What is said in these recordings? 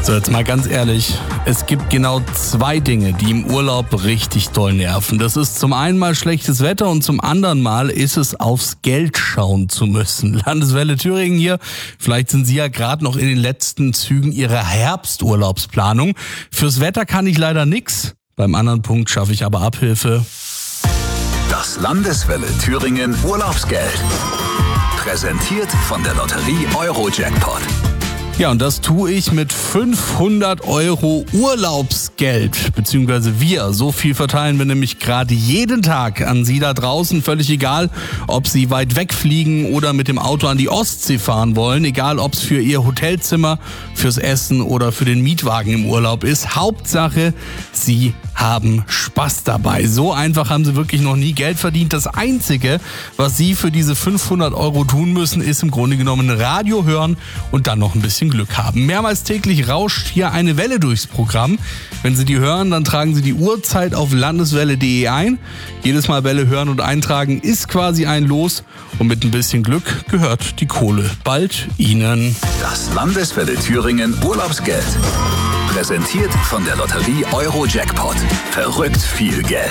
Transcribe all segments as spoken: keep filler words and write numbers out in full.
So, jetzt mal ganz ehrlich, es gibt genau zwei Dinge, die im Urlaub richtig doll nerven. Das ist zum einen mal schlechtes Wetter und zum anderen mal ist es aufs Geld schauen zu müssen. Landeswelle Thüringen hier, vielleicht sind Sie ja gerade noch in den letzten Zügen Ihrer Herbsturlaubsplanung. Fürs Wetter kann ich leider nix, beim anderen Punkt schaffe ich aber Abhilfe. Das Landeswelle Thüringen Urlaubsgeld. Präsentiert von der Lotterie Euro-Jackpot. Ja, und das tue ich mit fünfhundert Euro Urlaubsgeld, beziehungsweise wir. So viel verteilen wir nämlich gerade jeden Tag an Sie da draußen. Völlig egal, ob Sie weit wegfliegen oder mit dem Auto an die Ostsee fahren wollen. Egal, ob es für Ihr Hotelzimmer, fürs Essen oder für den Mietwagen im Urlaub ist. Hauptsache, Sie haben Spaß dabei. So einfach haben Sie wirklich noch nie Geld verdient. Das Einzige, was Sie für diese fünfhundert Euro tun müssen, ist im Grunde genommen Radio hören und dann noch ein bisschen Glück haben. Mehrmals täglich rauscht hier eine Welle durchs Programm. Wenn Sie die hören, dann tragen Sie die Uhrzeit auf landeswelle punkt de ein. Jedes Mal Welle hören und eintragen ist quasi ein Los. Und mit ein bisschen Glück gehört die Kohle bald Ihnen. Das Landeswelle Thüringen Urlaubsgeld. Präsentiert von der Lotterie Euro-Jackpot. Verrückt viel Geld.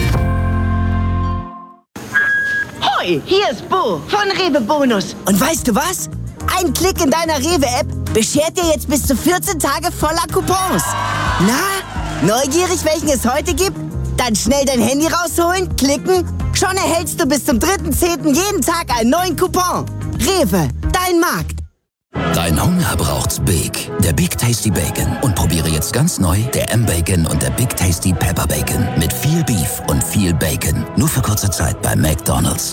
Hoi, hier ist Bo von Rewe Bonus. Und weißt du was? Ein Klick in deiner Rewe-App beschert dir jetzt bis zu vierzehn Tage voller Coupons. Na, neugierig, welchen es heute gibt? Dann schnell dein Handy rausholen, klicken. Schon erhältst du bis zum dritten zehnten jeden Tag einen neuen Coupon. Rewe, dein Markt. Dein Hunger braucht's Big, der Big Tasty Bacon. Und probiere jetzt ganz neu der M-Bacon und der Big Tasty Pepper Bacon. Mit viel Beef und viel Bacon. Nur für kurze Zeit bei McDonald's.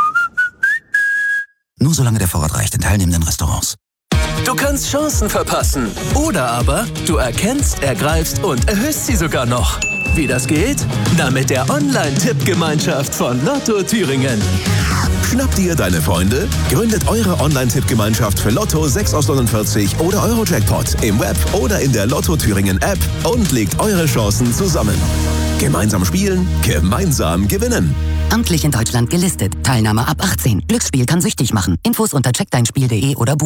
Nur solange der Vorrat reicht in teilnehmenden Restaurants. Du kannst Chancen verpassen. Oder aber du erkennst, ergreifst und erhöhst sie sogar noch. Wie das geht? Na, mit der Online-Tippgemeinschaft von Lotto Thüringen. Schnappt ihr deine Freunde? Gründet eure Online-Tippgemeinschaft für Lotto sechs aus neunundvierzig oder Euro-Jackpot im Web oder in der Lotto Thüringen App und legt eure Chancen zusammen. Gemeinsam spielen, gemeinsam gewinnen. Amtlich in Deutschland gelistet. Teilnahme ab achtzehn. Glücksspiel kann süchtig machen. Infos unter check dein spiel punkt de oder